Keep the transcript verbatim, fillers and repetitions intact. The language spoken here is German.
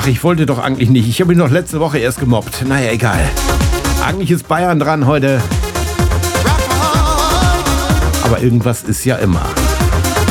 Ach, ich wollte doch eigentlich nicht. Ich habe ihn doch letzte Woche erst gemobbt. Naja, egal. Eigentlich ist Bayern dran heute. Aber irgendwas ist ja immer.